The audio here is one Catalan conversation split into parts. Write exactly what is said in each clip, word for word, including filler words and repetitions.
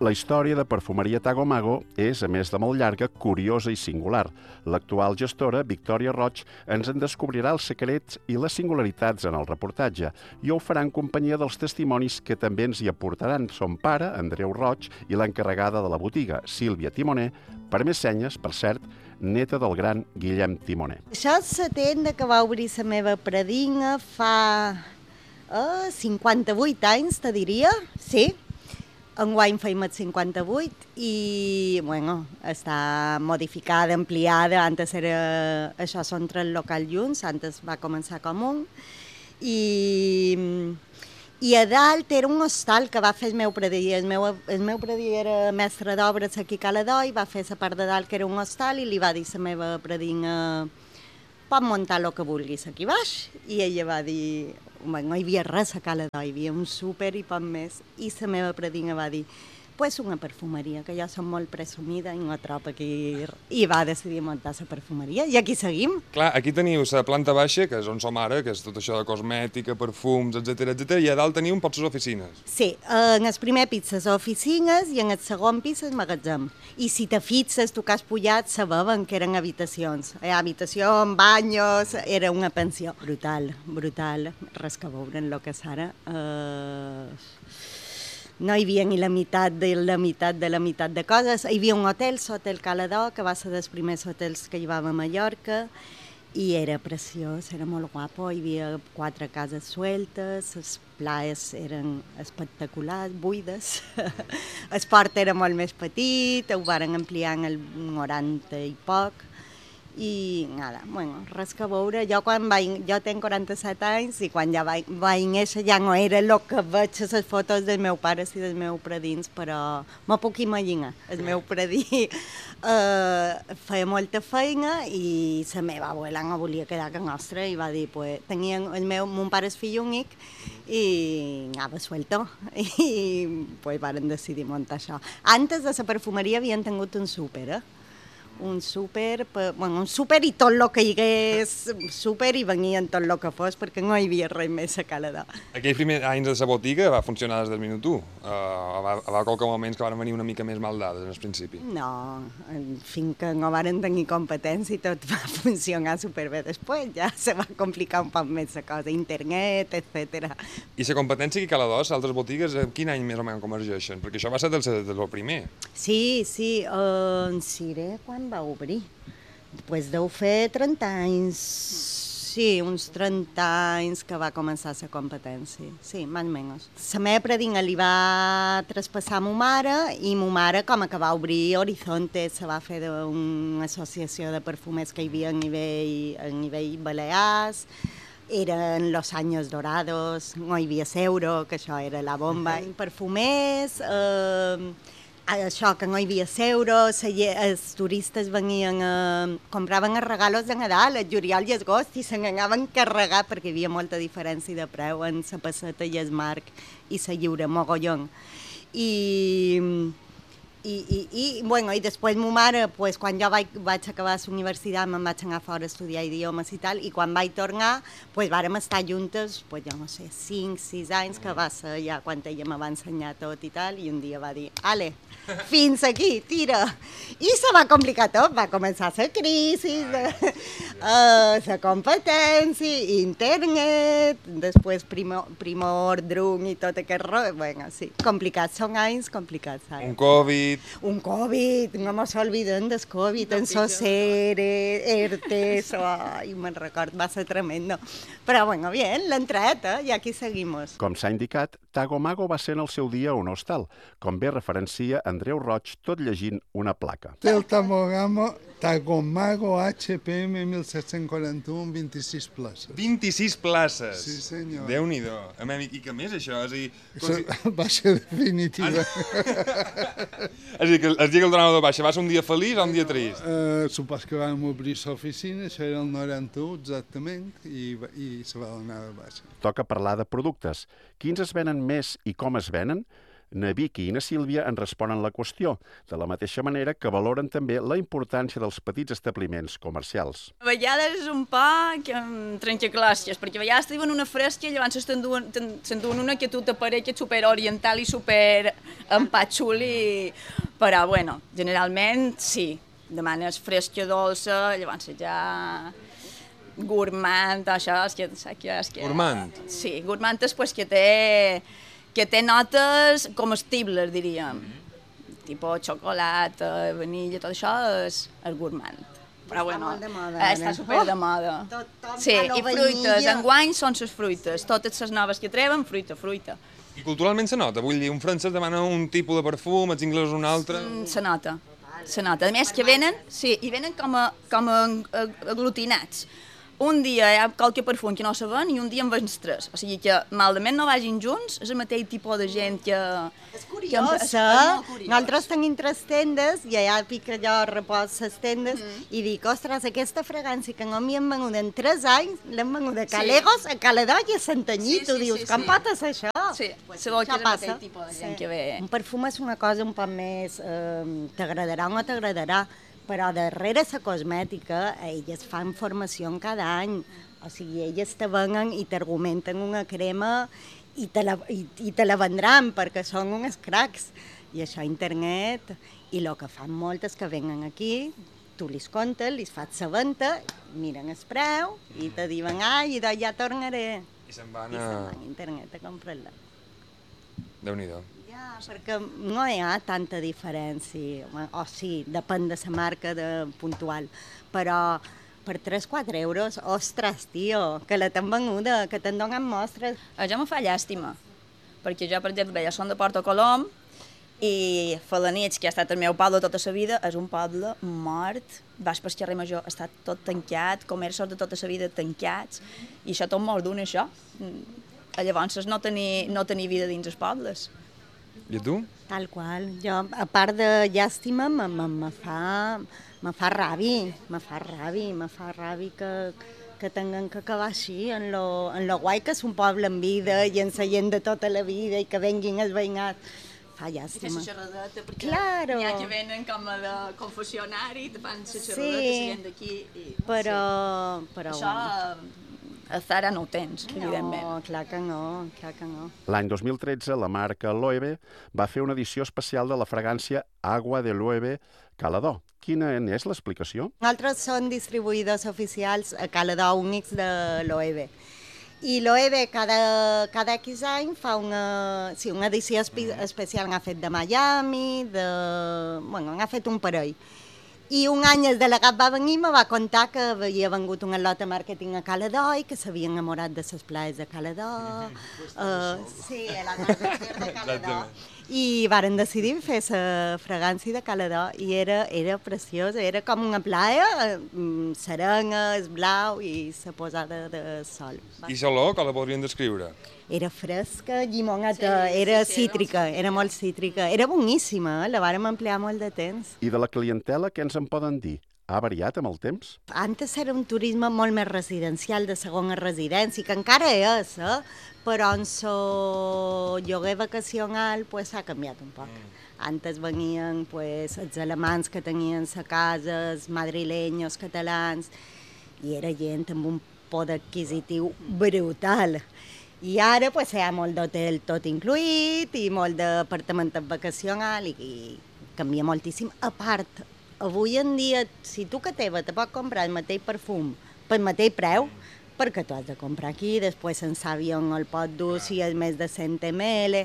La història de Perfumeria Tagomago és, a més de molt llarga, curiosa i singular. L'actual gestora, Victòria Roig, ens en descobrirà els secrets i les singularitats en el reportatge i ho farà en companyia dels testimonis que també ens hi aportaran son pare, Andreu Roig, i l'encarregada de la botiga, Sílvia Timoner, per més senyes, per cert, neta del gran Guillem Timoner. Això és la tenda que va obrir la meva predina fa eh, cinquanta-vuit anys, te diria, sí. Enguany feim el cinquanta-vuit i, bueno, està modificada, ampliada. Antes era, això són tres locals junts, antes va començar com un. I, i a dalt era un hostal que va fer el meu predí. El meu, el meu predí era mestre d'obres aquí a Caladoi, va fer la part de dalt que era un hostal i li va dir a la meva predina: pot muntar el que vulguis aquí baix. I ella va dir, bueno, no hi havia res a Caladoi, hi havia un súper i poc més. I la meva predina va dir, pues una perfumeria, que jo som molt presumida i no trobo aquí. I va decidir muntar la perfumeria i aquí seguim. Clar, aquí teniu la planta baixa, que és on som ara, que és tot això de cosmètica, perfums, etcètera, etcètera, i a dalt teniu un pot les oficines. Sí, en el primer pis les oficines i en el segon pis el magatzem. I si te fixes, tu que has pujat, sabaven que eren habitacions. Eh, habitació, banyos, era una pensió. Brutal, brutal. Res que veure en el que és ara. Uh... No hi havia ni la meitat de la meitat de la meitat de coses. Hi havia un hotel, l'Hotel Calador, que va ser dels primers hotels que hi va a Mallorca, i era preciós, era molt guapo. Hi havia quatre cases sueltes, les plaes eren espectaculars, buides. El port era molt més petit, ho varen ampliar en el noranta i poc. I nada, bueno, res que veure. Jo, quan vaig, jo tenc quaranta-set anys i quan ja vaig, vaig néixer ja no era el que veig a les fotos dels meus pares i dels meus predins, però m'ho puc imaginar. El meu predí eh, feia molta feina i la meva abuela no volia quedar a casa nostra i va dir, pues, tenia el meu, mon pare és fill únic i anava suelto i pues, varen decidir muntar això. Antes de la perfumeria havien tingut un súper, eh? un súper, bueno, un súper i tot el que hi hagués súper i venien tot el que fos perquè no hi havia res més a Calador. Aquells primers anys de la botiga va funcionar des del minut u. Uh, va haver qualque moments que van venir una mica més mal dades en el principi. No, fins que no varen tenir competència i tot va funcionar superbé. Després ja se va complicar un poc més la cosa, internet, etcètera. I la competència aquí a Calador, les altres botigues, quin any més o menys convergeixen? Perquè això va ser del, del primer. Sí, sí, uh, en Siré, quan va obrir? Pues deu fer trenta anys, sí, uns trenta anys que va començar la competència, sí, més o menys. La meva predina li va traspassar a ma mare i ma mare, com que va obrir Horizonte, se va fer d'una associació de perfumers que hi havia a nivell, a nivell Balears, eren los años dorados, no hi havia euro, que això era la bomba. Perfumers, eh, això, que no hi havia euros, els turistes venien, a, compraven els regalos de Nadal, el juliol i agost, i se n'anaven carregar perquè hi havia molta diferència de preu en la passeta i el marc i la lliure, mogollon. I, i, i, i, bueno, i després ma mare, pues, quan jo vaig, vaig acabar la universitat, me'n vaig anar fora a estudiar idiomes i tal, i quan vaig tornar, pues, vàrem estar juntes, pues, jo no sé, cinc, sis anys, que va ser ja quan ella me va ensenyar tot i tal, i un dia va dir, ale, fins aquí, tira. I se va complicar tot, va començar la crisi, uh, la competència, internet, després Primor, Primor Drunk i tot aquest rotllo, bueno, sí, complicats, són anys complicats. Ara. Un Covid. Un Covid, no mos olvidem del Covid, en Sosere, ERTES, ai, me'n record, va ser tremendo. Però, bueno, bien, l'hem tret, eh? I aquí seguimos. Com s'ha indicat, Tagomago va ser en el seu dia un hostal, com bé referencia Andreu Roig, tot llegint una placa. El Tagomago, Tagomago H P M mil set-cents quaranta-u, vint-i-sis places. vint-i-sis places? Sí, senyor. Déu-n'hi-do. I què més, això? És a dir, si... Baixa definitiva. És a dir, que el dia que el donava de baixa va ser un dia feliç o un dia trist? Uh, supos que vam obrir l'oficina, això era el noranta-u exactament, i, i se va donar de baixa. Toca parlar de productes. Quins es venen més i com es venen? Na Vicky i na Sílvia en responen la qüestió, de la mateixa manera que valoren també la importància dels petits establiments comercials. A vegades és un poc trencaclosques, perquè a vegades diuen una fresca i llavors s'enduen una que tu t'apareix super oriental i super en pa xuli, però, bueno, generalment sí, demanes fresca dolça, llavors ja gourmand, això, és que... És que, és que Gourmand? Sí, gourmand és pues, que té que té notes comestibles, diríem. Tipo xocolata, vanilla, tot això és el gourmand. Però, bueno, molt de moda, eh, està ara. super de moda. Tot- tot Sí, amb la i fruites. vainilla. Enguany són les fruites. Totes les noves que treuen, fruita, fruita. I culturalment se nota, vull dir, un francès demana un tipus de perfum, els inglesos un altre... Mm, Se nota, se nota. A més que venen, sí, i venen com a, com a aglutinats. Un dia hi ha qualque perfum que no se ven i un dia en vens tres. O sigui que malament no vagin junts, és el mateix tipus de gent que... És curiosa, és molt curiós. nosaltres tenim tres tendes i allà pic allò repòs les tendes Mm. i dic, ostres, aquesta fragància que no m'hi han venut en tres anys, l'hem venut a Sí. Calegos, a Caledó i a Santanyí, Sí, tu sí, dius, sí, com sí. pot ser això? Sí, Pues se vol que això és el passa. mateix tipus de gent que ve. Un perfum és una cosa un poc més... Eh, t'agradarà o no t'agradarà, però darrere la cosmètica elles fan formació cada any. O sigui, elles te venen i t'argumenten una crema i te, la, i, i te la vendran perquè són uns cracs. I això a internet, i el que fan molt és que venen aquí, tu li comptes, li fas la venda, miren el preu i te diuen, ai, idò, ja tornaré. I se'n van I a... se'n van a internet a comprar-la. Déu-n'hi-do. Ja, perquè no hi ha tanta diferència, o sí, depèn de la marca de puntual, però per tres quatre euros, ostres, tio, que la t'han venuda, que t'han donat mostres. A jo me fa llàstima, perquè jo, per exemple, ja som de Porto Colom i Felanitx, que ha estat el meu poble tota la vida, és un poble mort. Vas pel carrer Major, està tot tancat, comerços de tota la vida tancats, i això tot molt d'un, això. Mm, Llavors és no tenir, no tenir vida dins els pobles. I a tu? Tal qual. Jo, a part de llàstima, me, me, me fa, me fa rabi, me fa rabi, me fa rabi que, que tinguin que acabar així, en lo, en lo guai que és un poble en vida i en la gent de tota la vida i que venguin els veïnats. Fa llàstima. xerradeta, perquè Claro. n'hi ha que venen com a de confessionari, te fan la xerradeta, Sí. la gent d'aquí. i- Però, però Això a Zara no ho tens, evidentment. no, clar que no, clar que no. L'any dos mil tretze, la marca Loewe va fer una edició especial de la fragància Agua de Loewe Caledó. Quina n'és l'explicació? Nosaltres som distribuïdors oficials a Caledó únics de l'O E B. I l'O E B cada, cada X any fa una, sí, una edició espe especial, n'ha fet de Miami, de... bueno, n'ha fet un parell. I un any el delegat va venir i me va contar que havia vengut una lota màrqueting a Caledó i que s'havia enamorat de les plaes de Caledó. Uh, sí, a la marqueter de Caledó. I varen decidir fer la fragància de Caledó i era, era preciosa, era com una playa, mm, serena, és blau i la posada de sol. I l'olor, com la podrien descriure? Era fresca, llimoneta, sí, era sí, sí, cítrica, era, era molt cítrica, era boníssima, eh? La vàrem emplear molt de temps. I de la clientela, què ens en poden dir? Ha variat amb el temps? Antes era un turisme molt més residencial, de segona residència, que encara és, eh? Però en so lloguer vacacional pues, s'ha canviat un poc. Antes venien pues, els alemans que tenien sa casa, els madrilenyos, catalans, i era gent amb un poder adquisitiu brutal. I ara pues, hi ha molt d'hotel tot incluït i molt d'apartament vacacional i, i canvia moltíssim. A part, avui en dia, si tu que teva te pots comprar el mateix perfum pel mateix preu, perquè tu has de comprar aquí, després en Savion el pot dur si és més de cent mil,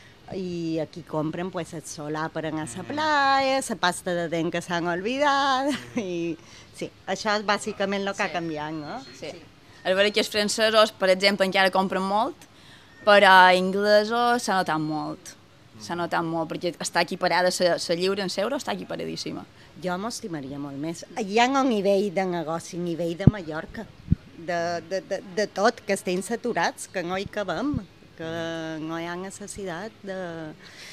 i aquí compren pues, el solar per anar a la playa, la pasta de dent que s'han oblidat, i sí, això és bàsicament el que ha canviat, no? Sí. És veritat que els francesos, per exemple, encara compren molt, però inglesos s'ha notat molt. S'ha notat molt, perquè està equiparada, la lliure en euro està equiparadíssima. Jo m'estimaria molt més. Hi ha un nivell de negoci, nivell de Mallorca, de, de, de, de tot, que estem saturats, que no hi cabem, que no hi ha necessitat de...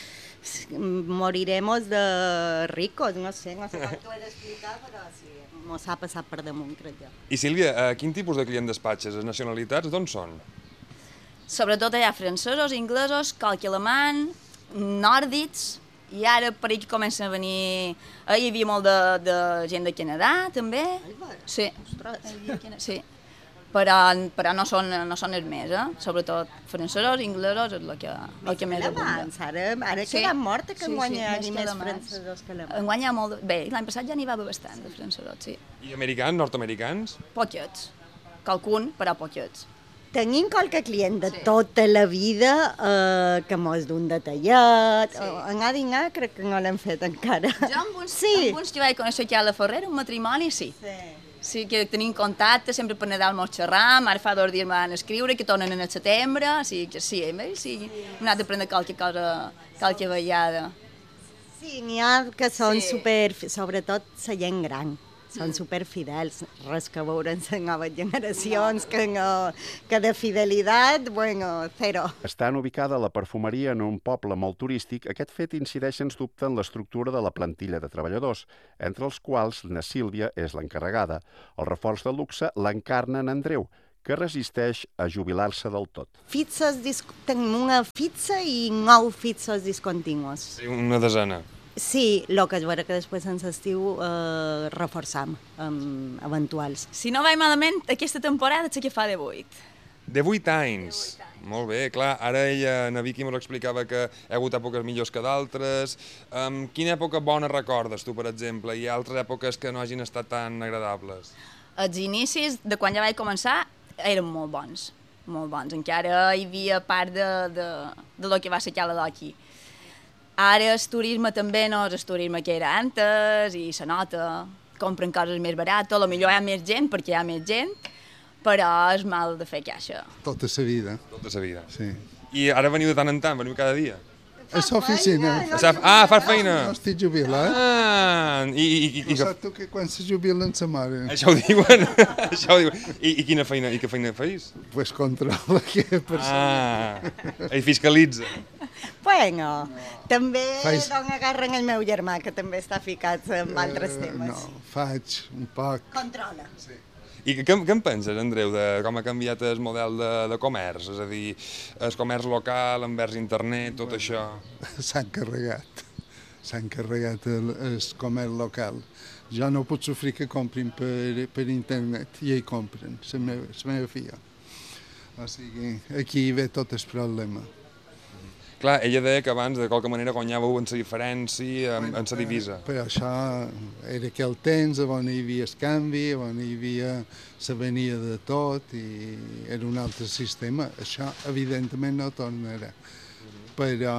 Moriremos de ricos, no sé, no sé com t'ho he d'explicar, però sí, m'ho s'ha passat per damunt, crec jo. I Sílvia, eh, quin tipus de client despatxes? Les nacionalitats d'on són? Sobretot hi ha francesos, inglesos, qualque alemany, nòrdics, i ara per aquí comencen a venir... Eh, hi havia molt de, de gent de Canadà, també. Sí. Ostres. Sí. però, però no, són, no són els més, eh? Sobretot francesos, inglesos, és el que, el que més abunda. Alemans, ara, ara Sí. queda morta que Sí, en guanya sí, sí, més que més alemans. francesos que alemans. En guanya molt... Bé, l'any passat ja n'hi va haver bastant de francesos, sí. I americans, nord-americans? Poquets. Qualcun, però poquets. Tenim qualque client de tota la vida eh, que mos d'un detallat. Sí. Anar a dinar crec que no l'hem fet encara. Jo amb uns, Sí. amb uns que vaig conèixer aquí a la Ferrera, un matrimoni, sí. Sí. Sí que tenim contacte, sempre per Nadal mos xerram, ara fa dos dies me van escriure, que tornen en el setembre, sí, que sí, eh? sí, hem anat a prendre qualque cosa, qualque vegada. Sí, n'hi ha que són Sí. super... Sobretot la gent gran. Són superfidels, res que veure amb les noves generacions, que, no, que de fidelitat, bueno, zero. Estant ubicada la perfumeria en un poble molt turístic, aquest fet incideix sens dubte en l'estructura de la plantilla de treballadors, entre els quals na Sílvia és l'encarregada. El reforç de luxe l'encarna en Andreu, que resisteix a jubilar-se del tot. Fixes, disc... tenim una fixa i nou fixes discontinus. Sí, una desena. Sí, el que és vera que després en l'estiu eh, reforçam amb eventuals. Si no vaig malament, aquesta temporada sé que fa de vuit. De vuit anys. Molt bé, clar, ara ella, na Vicky, m'ho explicava que hi ha hagut èpoques millors que d'altres. Um, quina època bona recordes tu, per exemple? Hi ha altres èpoques que no hagin estat tan agradables? Els inicis, de quan ja vaig començar, eren molt bons, molt bons. Encara hi havia part de, de, de lo que va ser la d'aquí. Ara el turisme també no és el turisme que era antes i se nota, compren coses més barates, potser hi ha més gent perquè hi ha més gent, però és mal de fer caixa. Tota la vida, Tota la vida. sí. I ara veniu de tant en tant, veniu cada dia? A l'oficina. Ah, fas feina! No estic jubilat. Ah, i, i, i, i, No saps tu que quan se jubilen se moren? això ho diuen, això ho diuen. I, i quina feina, i què feina feis? Pues controla que persona. Ah, i fiscalitza. Bueno, també Fais- dona garra en el meu germà, que també està ficat en altres Eh, temes. No, faig un poc. Controla. I què, què en penses, Andreu, de com ha canviat el model de, de comerç? És a dir, el comerç local envers internet, tot això. S'han carregat. S'han carregat el, el comerç local. Jo no puc sofrir que comprin per, per internet i hi compren, la meva, la meva filla. O sigui, aquí hi ve tot el problema. Clar, ella deia que abans, de qualque manera, guanyàveu en la diferència, en, en la divisa. Però això era aquell temps on hi havia el canvi, on hi havia la venia de tot i era un altre sistema. Això, evidentment, no tornarà. Però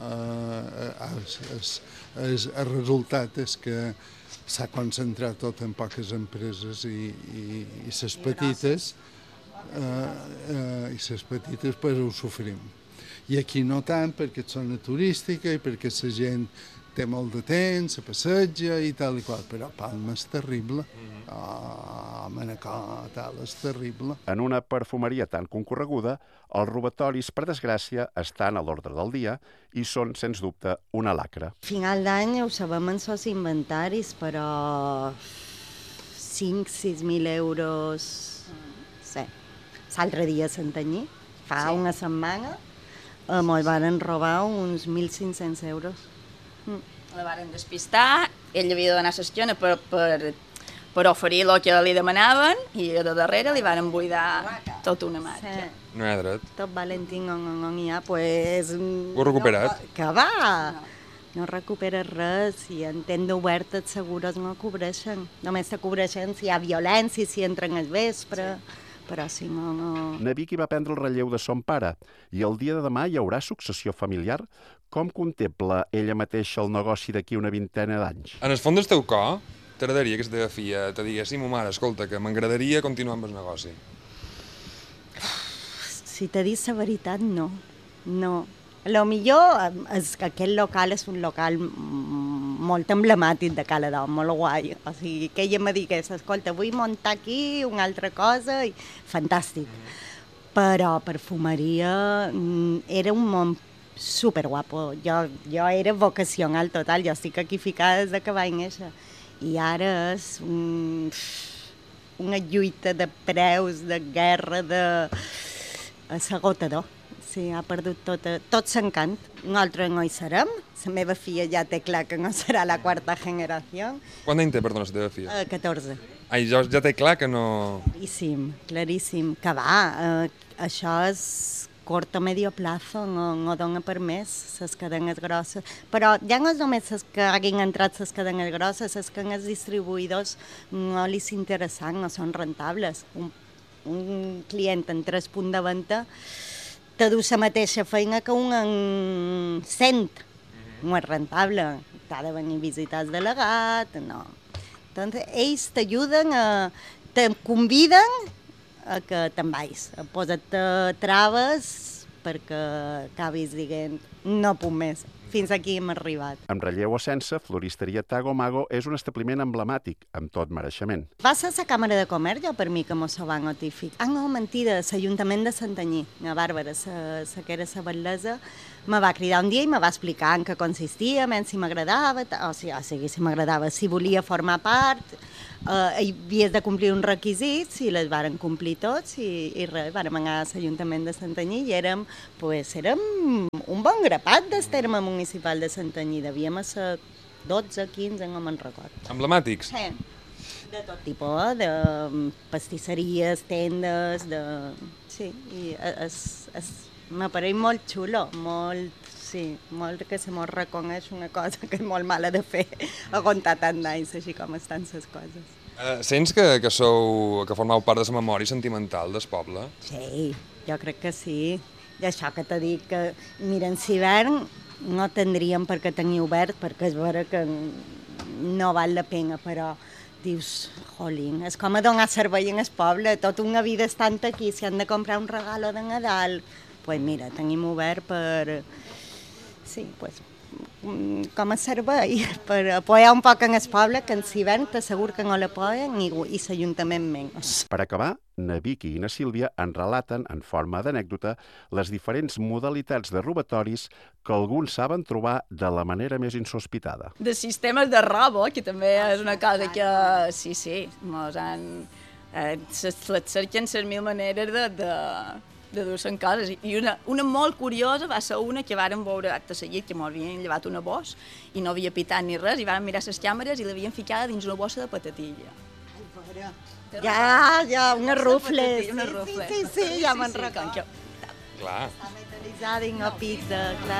eh, el, el, el resultat és que s'ha concentrat tot en poques empreses i, i, i les petites, eh, eh, i les petites pues, ho sofrim. I aquí no tant, perquè és zona turística i perquè la gent té molt de temps, se passeja i tal i qual, però Palma és terrible. Oh, Manacor, tal, és terrible. En una perfumeria tan concorreguda, els robatoris, per desgràcia, estan a l'ordre del dia i són, sens dubte, una lacra. Final d'any ho sabem en sos inventaris, però cinc sis mil euros... Sí. L'altre dia a Santanyí, fa Sí. una setmana, eh, me'l van robar uns mil cinc-cents euros. La varen despistar, ell havia de donar l'esquena per, per, per oferir el que li demanaven i de darrere li varen buidar tota una marca. Sí. No hi ha dret. Tot Valentín on, on, on hi ha, pues... Ho he recuperat. No, que va! No recuperes res i en tenda oberta els segures no cobreixen. Només te cobreixen si hi ha violència, si entren al vespre, però si no, no... Na Vicky va prendre el relleu de son pare i el dia de demà hi haurà successió familiar. Com contempla ella mateixa el negoci d'aquí una vintena d'anys? En el fons del teu cor, t'agradaria que la teva filla te digués, sí, ma mare, escolta, que m'agradaria continuar amb el negoci. Si t'he dit la veritat, no. No. Lo millor és que aquest local és un local mm, molt emblemàtic de Cala d'Om, molt guai. O sigui, que ella me digués, escolta, vull muntar aquí una altra cosa, i fantàstic. Però perfumeria mm, era un món superguapo. Jo, jo era vocacional total, jo estic aquí ficada des que vaig néixer. I ara és un, una lluita de preus, de guerra, de... és agotador. Sí, ha perdut tot, tot s'encant. Nosaltres no hi serem. La meva filla ja té clar que no serà la quarta generació. Quant any té, perdona, la teva filla? Eh, catorze. Ai, jo ja té clar que no... Claríssim, claríssim. Que va, eh, això és cort o medio plazo, no, no dona per més, les cadenes grosses. Però ja no és només les que hagin entrat les cadenes grosses, és que els distribuïdors no li és interessant, no són rentables. Un, un client en tres punts de venda te du la mateixa feina que un en cent. No és rentable, t'ha de venir a visitar el delegat, no. Entonces, ells t'ajuden, a, te conviden a que te'n vagis, a posar-te traves perquè acabis dient no puc més, fins aquí hem arribat. Amb relleu o sense, Floristeria Tago Mago és un establiment emblemàtic, amb tot mereixement. Va ser la Càmera de Comerç, jo per mi, que mos ho va notificar. Ah, no, mentida, l'Ajuntament de Santanyí, la Bàrbara, la que era la batllessa, me va cridar un dia i me va explicar en què consistia, menys si m'agradava, o sigui, o sigui, si m'agradava, si volia formar part, eh, havies de complir uns requisits i les varen complir tots i, i res, vàrem anar a l'Ajuntament de Santanyí i érem, pues, érem un bon grapat del terme municipal de Santanyí, devíem a ser dotze, quinze, no me'n record. Emblemàtics? Sí, de tot tipus, de pastisseries, tendes, de... Sí, i és... és m'apareix molt xulo, molt, sí, molt que se mos reconeix una cosa que és molt mala de fer, aguantar tant d'anys, així com estan les coses. Uh, sents que, que sou, que formeu part de la memòria sentimental del poble? Sí, jo crec que sí. I això que t'he dit, que mira, en hivern no tindríem per què tenir obert, perquè és vera que no val la pena, però dius, jolín, és com a donar servei en el poble, tota una vida estant aquí, si han de comprar un regalo de Nadal, pues mira, tenim obert per, sí, pues, com a servei, per apoyar un poc en el poble, que en hivern t'assegur que no l'apoyen i, i l'Ajuntament menys. Per acabar, na Vicky i na Sílvia en relaten, en forma d'anècdota, les diferents modalitats de robatoris que alguns saben trobar de la manera més insospitada. De sistemes de robo, que també és una cosa que, sí, sí, mos han... Eh, les cerquen les mil maneres de... de de dur-se'n coses. I una, una molt curiosa va ser una que vàrem veure acte seguit, que m'havien llevat una bossa i no havia pitat ni res, i vàrem mirar les càmeres i l'havien ficada dins una bossa de patatilla. Ai, pobra. Ja, ja, unes rufles. Una rufle. Sí, sí, sí, ja me'n recordo. Clar. Està metalitzada i no pizza, clar.